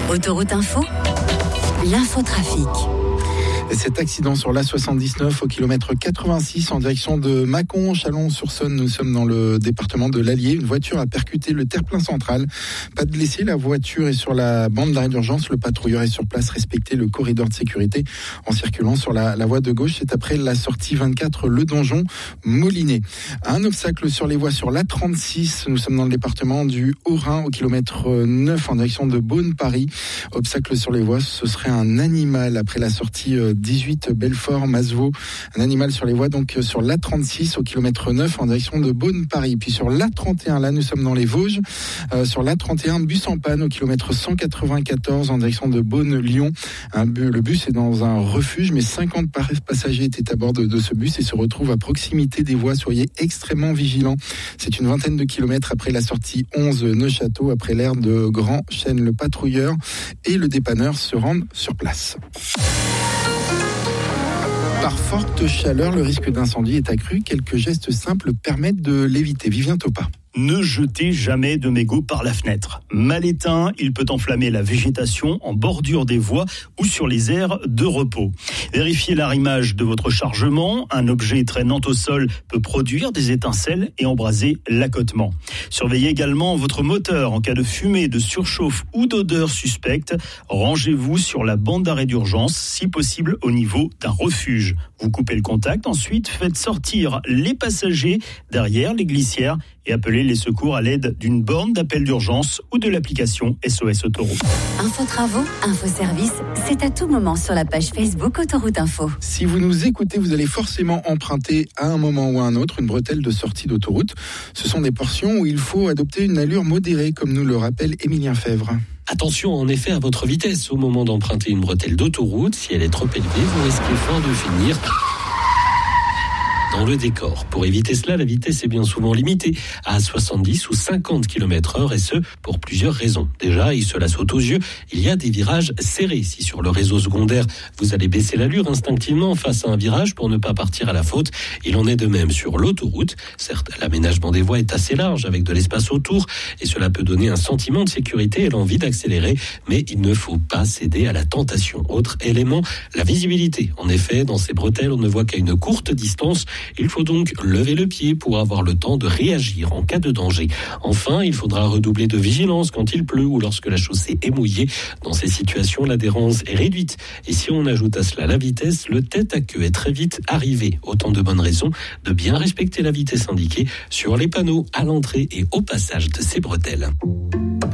Autoroute Info, l'infotrafic. Et cet accident sur l'A79 au kilomètre 86 en direction de Mâcon, Chalon-sur-Saône. Nous sommes dans le département de l'Allier. Une voiture a percuté le terre-plein central. Pas de blessés, la voiture est sur la bande d'arrêt d'urgence. Le patrouilleur est sur place, respecter le corridor de sécurité en circulant sur la voie de gauche. C'est après la sortie 24, le donjon Molinet. Un obstacle sur les voies sur l'A36. Nous sommes dans le département du Haut-Rhin au kilomètre 9 en direction de Beaune-Paris. Obstacle sur les voies, ce serait un animal après la sortie 18 Belfort-Masevaux, un animal sur les voies donc sur l'A36 au kilomètre 9 en direction de Beaune-Paris. Puis sur l'A31, là nous sommes dans les Vosges, sur l'A31, bus en panne au kilomètre 194 en direction de Beaune-Lyon. Le bus est dans un refuge, mais 50 passagers étaient à bord de ce bus et se retrouvent à proximité des voies. Soyez extrêmement vigilants. C'est une vingtaine de kilomètres après la sortie 11 Neuchâteau, après l'aire de Grand Chêne. Le patrouilleur et le dépanneur se rendent sur place. Par forte chaleur, le risque d'incendie est accru. Quelques gestes simples permettent de l'éviter. Vivien Topa. Ne jetez jamais de mégots par la fenêtre. Mal éteint, il peut enflammer la végétation en bordure des voies ou sur les aires de repos. Vérifiez l'arrimage de votre chargement. Un objet traînant au sol peut produire des étincelles et embraser l'accotement. Surveillez également votre moteur en cas de fumée, de surchauffe ou d'odeur suspecte. Rangez-vous sur la bande d'arrêt d'urgence, si possible au niveau d'un refuge. Vous coupez le contact, ensuite faites sortir les passagers derrière les glissières et appelez les secours à l'aide d'une borne d'appel d'urgence ou de l'application SOS Autoroute. Info travaux, info service, c'est à tout moment sur la page Facebook Autoroute Info. Si vous nous écoutez, vous allez forcément emprunter à un moment ou à un autre une bretelle de sortie d'autoroute. Ce sont des portions où il faut adopter une allure modérée, comme nous le rappelle Émilien Fèvre. Attention en effet à votre vitesse au moment d'emprunter une bretelle d'autoroute. Si elle est trop élevée, vous risquez fort de finir dans le décor. Pour éviter cela, la vitesse est bien souvent limitée à 70 ou 50 km/h et ce, pour plusieurs raisons. Déjà, et cela saute aux yeux, il y a des virages serrés. Si sur le réseau secondaire, vous allez baisser l'allure instinctivement face à un virage pour ne pas partir à la faute, il en est de même sur l'autoroute. Certes, l'aménagement des voies est assez large avec de l'espace autour et cela peut donner un sentiment de sécurité et l'envie d'accélérer, mais il ne faut pas céder à la tentation. Autre élément, la visibilité. En effet, dans ces bretelles, on ne voit qu'à une courte distance. Il faut donc lever le pied pour avoir le temps de réagir en cas de danger. Enfin, il faudra redoubler de vigilance quand il pleut ou lorsque la chaussée est mouillée. Dans ces situations, l'adhérence est réduite. Et si on ajoute à cela la vitesse, le tête à queue est très vite arrivé. Autant de bonnes raisons de bien respecter la vitesse indiquée sur les panneaux à l'entrée et au passage de ces bretelles.